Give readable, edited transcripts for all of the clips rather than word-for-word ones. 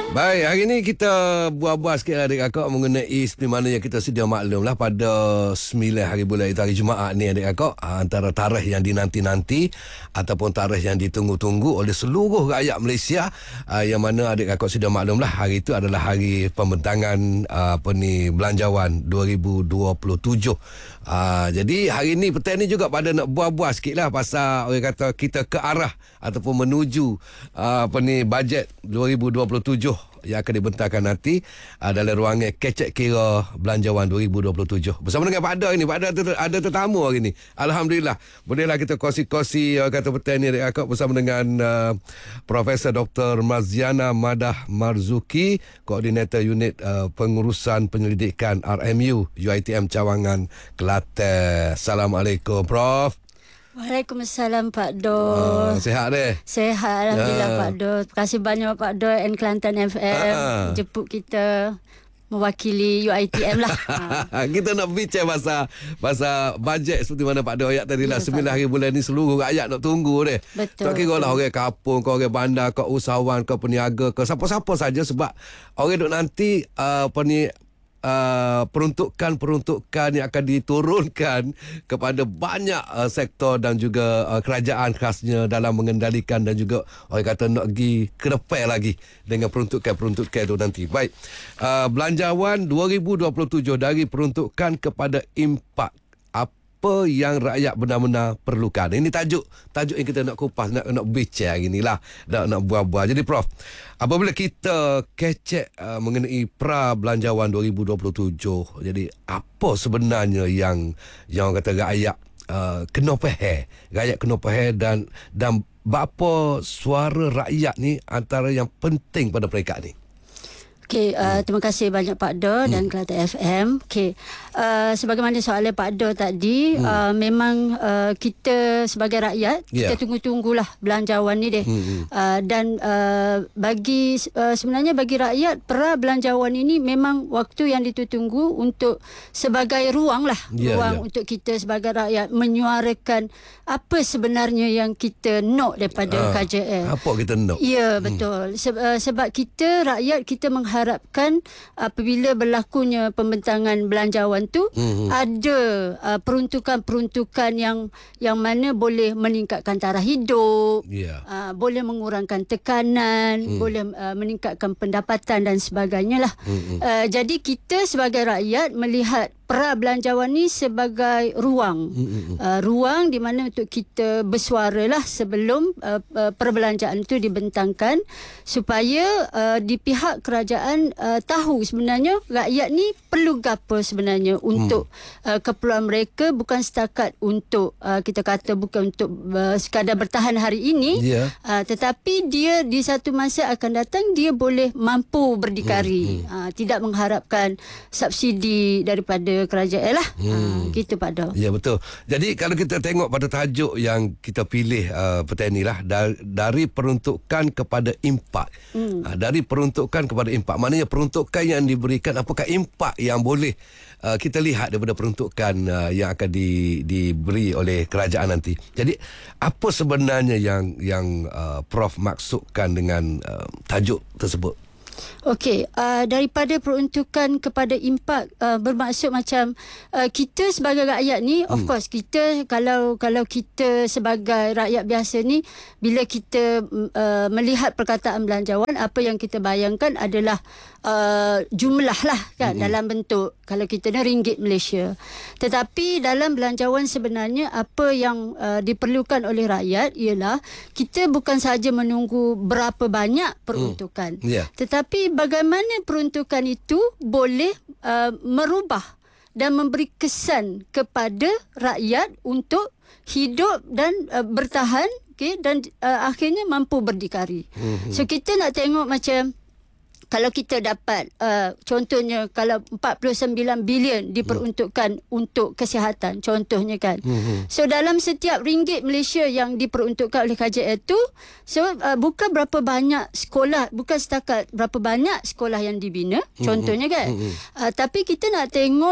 Baik, hari ini kita buat-buat sikit adik kakak mengenai seperti mana yang kita sedia maklum lah pada 9 hari bulan itu hari Jumaat ni adik kakak, antara tarikh yang dinanti-nanti ataupun tarikh yang ditunggu-tunggu oleh seluruh rakyat Malaysia, yang mana adik kakak sedia maklum lah hari itu adalah hari pembentangan belanjawan 2027. Jadi hari ni petang ni juga pada nak buat-buat sikit lah pasal orang kata kita ke arah ataupun menuju bajet 2027 yang akan dibentangkan nanti dalam ruangan kecek kira belanjawan 2027. Bersama dengan Pak Dar ini. Pak Dar ada tetamu hari ini. Alhamdulillah. Bolehlah kita kongsi-kongsi kata petang ni akak bersama dengan Profesor Dr. Marziana Madah Marzuki, Koordinator Unit Pengurusan Penyelidikan RMU UiTM Cawangan Kelantan. Assalamualaikum Prof. Waalaikumsalam Pak Dor. Sihat deh? Sihat Alhamdulillah Pak Dor. Terima kasih banyak Pak Dor and Kelantan FM jemput kita mewakili UiTM lah. Kita nak bincang pasal bajet seperti mana Pak Dor ayat tadi lah. 9 hari bulan ni seluruh rakyat nak tunggu deh. Betul. Tak kira lah orang kampung, kau orang bandar, kau usahawan, kau peniaga, kau siapa-siapa saja, sebab orang duk nanti peruntukan yang akan diturunkan kepada banyak sektor dan juga kerajaan khasnya dalam mengendalikan dan juga orang kata nak pergi ke depan lagi dengan peruntukan itu nanti. Baik, belanjawan 2027 dari peruntukan kepada impak, apa yang rakyat benar-benar perlukan. Ini tajuk yang kita nak kupas, nak bincang hari ni lah, nak buat-buat. Jadi Prof, apabila kita kecek mengenai belanjawan 2027, jadi apa sebenarnya yang orang kata rakyat kena faham, dan berapa suara rakyat ni antara yang penting pada mereka ni? Okey, terima kasih banyak Pak Dor dan Kelantan FM. Okey, sebagaimana soalan Pak Dor tadi, memang kita sebagai rakyat, kita tunggu-tunggulah belanjawan ni deh. Dan sebenarnya bagi rakyat, belanjawan ini memang waktu yang ditunggu untuk sebagai ruang lah, ruang untuk kita sebagai rakyat menyuarakan apa sebenarnya yang kita nak daripada KJL. Apa kita nak? Ya, betul. Sebab kita rakyat, kita mengharapkan apabila berlakunya pembentangan belanjawan tu ada peruntukan-peruntukan yang mana boleh meningkatkan taraf hidup, boleh mengurangkan tekanan, boleh meningkatkan pendapatan dan sebagainya lah. Jadi kita sebagai rakyat melihat belanjawan ni sebagai ruang, ruang di mana untuk kita bersuara lah sebelum perbelanjaan itu dibentangkan, supaya di pihak kerajaan tahu sebenarnya rakyat ni perlu gapo sebenarnya untuk keperluan mereka, bukan setakat untuk kita kata bukan untuk sekadar bertahan hari ini, tetapi dia di satu masa akan datang dia boleh mampu berdikari, tidak mengharapkan subsidi daripada kerajaan lah. Gitu Pak Dor. Ya, betul. Jadi kalau kita tengok pada tajuk yang kita pilih petang ni lah, dari peruntukan kepada impak. Dari peruntukan kepada impak, maknanya peruntukan yang diberikan, apakah impak yang boleh kita lihat daripada peruntukan yang akan diberi oleh kerajaan nanti. Jadi apa sebenarnya yang Prof maksudkan dengan tajuk tersebut? Okey, daripada peruntukan kepada impak, bermaksud macam kita sebagai rakyat ni, of course kita kalau kita sebagai rakyat biasa ni, bila kita melihat perkataan belanjawan, apa yang kita bayangkan adalah jumlah lah kan, dalam bentuk kalau kita ni ringgit Malaysia. Tetapi dalam belanjawan sebenarnya apa yang diperlukan oleh rakyat ialah kita bukan sahaja menunggu berapa banyak peruntukan, tetapi bagaimana peruntukan itu boleh merubah dan memberi kesan kepada rakyat untuk hidup dan bertahan, dan akhirnya mampu berdikari. So kita nak tengok macam kalau kita dapat contohnya kalau 49 bilion diperuntukkan untuk kesihatan contohnya kan. So dalam setiap ringgit Malaysia yang diperuntukkan oleh KJL itu, so bukan berapa banyak sekolah, bukan setakat berapa banyak sekolah yang dibina contohnya kan. Tapi kita nak tengok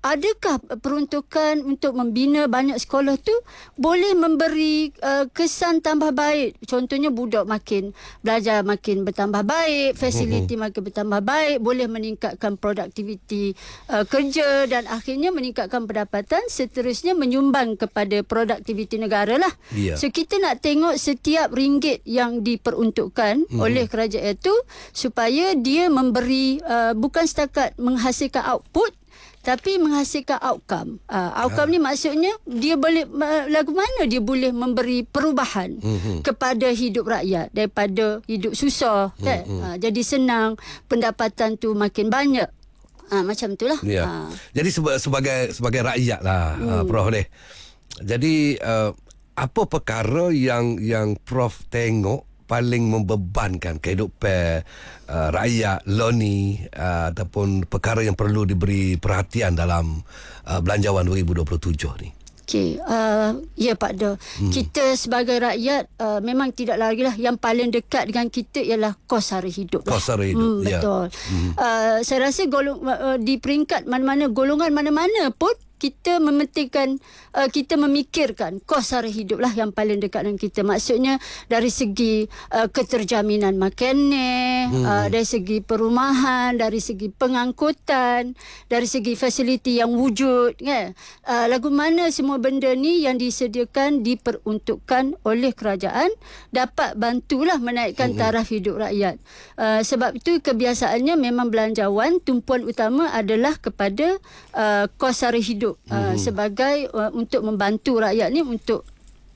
adakah peruntukan untuk membina banyak sekolah tu boleh memberi kesan tambah baik? Contohnya budak makin belajar makin bertambah baik, fasiliti makin bertambah baik, boleh meningkatkan produktiviti kerja dan akhirnya meningkatkan pendapatan, seterusnya menyumbang kepada produktiviti negara lah. So kita nak tengok setiap ringgit yang diperuntukkan oleh kerajaan itu supaya dia memberi bukan setakat menghasilkan output tapi menghasilkan outcome. Outcome ni maksudnya dia boleh lagu mana dia boleh memberi perubahan kepada hidup rakyat daripada hidup susah kan. Jadi senang, pendapatan tu makin banyak. Macam itulah. Jadi sebagai rakyat lah Prof ni. Jadi apa perkara yang Prof tengok paling membebankan kehidupan rakyat Loni ataupun perkara yang perlu diberi perhatian dalam Belanjawan 2027 ni? Okey, ya Pak Do. Kita sebagai rakyat memang tidak lagi lah yang paling dekat dengan kita ialah kos sara hidup. Kos sara hidup, betul. Saya rasa di peringkat mana-mana, golongan mana-mana pun kita mementingkan, kita memikirkan kos sara hidup lah yang paling dekat dengan kita. Maksudnya dari segi keterjaminan makanan, dari segi perumahan, dari segi pengangkutan, dari segi fasiliti yang wujud kan. Lagu mana semua benda ni yang disediakan, diperuntukkan oleh kerajaan dapat bantulah menaikkan taraf hidup rakyat. Sebab itu kebiasaannya memang belanjawan tumpuan utama adalah kepada kos sara hidup. Sebagai untuk membantu rakyat ni untuk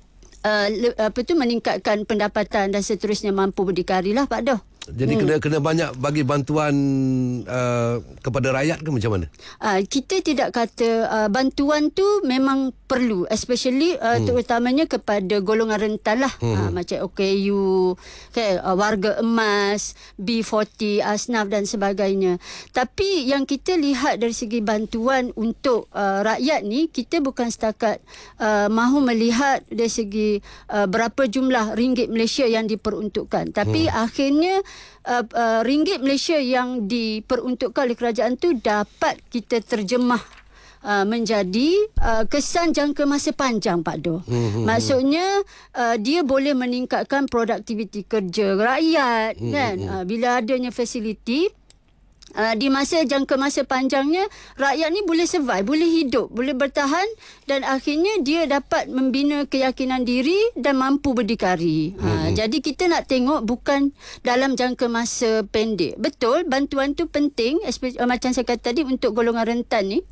meningkatkan pendapatan dan seterusnya mampu berdikari lah Pak Doh. Jadi kena banyak bagi bantuan kepada rakyat ke macam mana? Kita tidak kata bantuan tu memang perlu, especially terutamanya kepada golongan rentan lah. Macam OKU, warga emas, B40, asnaf dan sebagainya. Tapi yang kita lihat dari segi bantuan untuk rakyat ni, kita bukan setakat mahu melihat dari segi berapa jumlah ringgit Malaysia yang diperuntukkan. Tapi akhirnya ringgit Malaysia yang diperuntukkan oleh kerajaan tu dapat kita terjemah menjadi kesan jangka masa panjang Pak Do. Maksudnya dia boleh meningkatkan produktiviti kerja rakyat kan. Bila adanya fasiliti di jangka masa panjangnya rakyat ni boleh survive, boleh hidup, boleh bertahan dan akhirnya dia dapat membina keyakinan diri dan mampu berdikari. Jadi kita nak tengok bukan dalam jangka masa pendek. Betul bantuan tu penting, macam saya kata tadi untuk golongan rentan ni,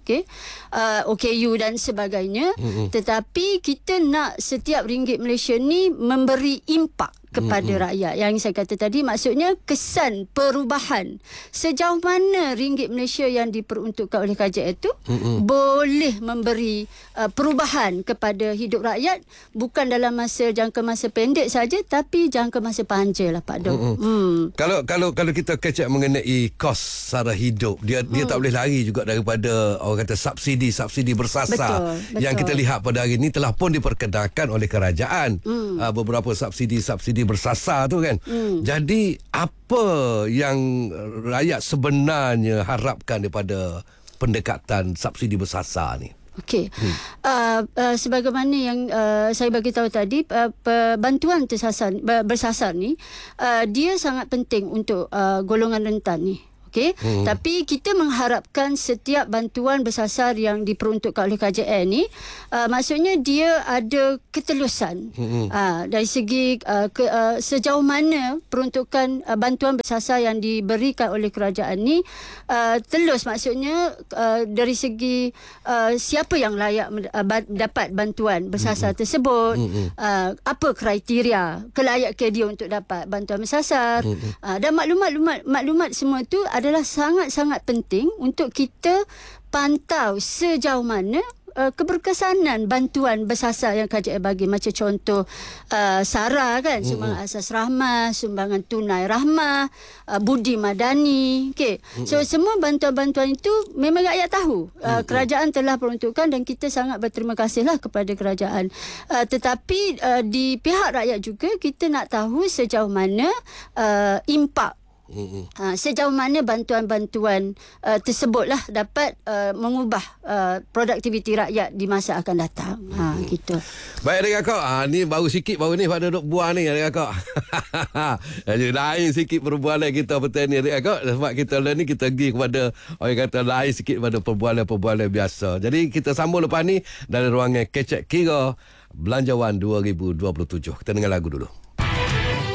OKU dan sebagainya. Tetapi kita nak setiap ringgit Malaysia ni memberi impak kepada rakyat. Yang saya kata tadi maksudnya kesan perubahan. Sejauh mana ringgit Malaysia yang diperuntukkan oleh kerajaan itu boleh memberi perubahan kepada hidup rakyat, bukan dalam jangka masa pendek saja tapi jangka masa panjang lah Pak Dok. Kalau kita kecek mengenai kos sara hidup, dia tak boleh lari juga daripada orang kata subsidi bersasar. Betul. Yang kita lihat pada hari ini telah pun diperkenalkan oleh kerajaan. Beberapa subsidi bersasar tu kan. Jadi apa yang rakyat sebenarnya harapkan daripada pendekatan subsidi bersasar ni? Okey. Sebagaimana yang saya bagi tahu tadi, bantuan bersasar ni dia sangat penting untuk golongan rentan ni. Tapi kita mengharapkan setiap bantuan bersasar yang diperuntukkan oleh kerajaan ni maksudnya dia ada ketelusan dari segi sejauh mana peruntukan bantuan bersasar yang diberikan oleh kerajaan ni telus, maksudnya dari segi siapa yang layak dapat bantuan bersasar tersebut, apa kriteria kelayakan dia untuk dapat bantuan bersasar, dan maklumat semua tu adalah sangat-sangat penting untuk kita pantau sejauh mana keberkesanan bantuan bersasar yang kerajaan bagi. Macam contoh SARA kan, sumbangan asas rahmah, sumbangan tunai rahmah, budi madani. So semua bantuan-bantuan itu memang rakyat tahu. Kerajaan telah peruntukkan dan kita sangat berterima kasihlah kepada kerajaan. Tetapi di pihak rakyat juga kita nak tahu sejauh mana impak Sejauh mana bantuan-bantuan tersebutlah dapat mengubah produktiviti rakyat di masa akan datang. Gitu. Baik adik kakak, ni baru sikit baru ni pada duk buah ni adik kakak. Jadi lain sikit perbualan kita petang ni adik kakak, sebab kita ni kita pergi kepada orang kata lain sikit pada perbualan-perbualan biasa. Jadi kita sambung lepas ni dari ruangan Kecek Kira Belanjawan 2027. Kita dengar lagu dulu.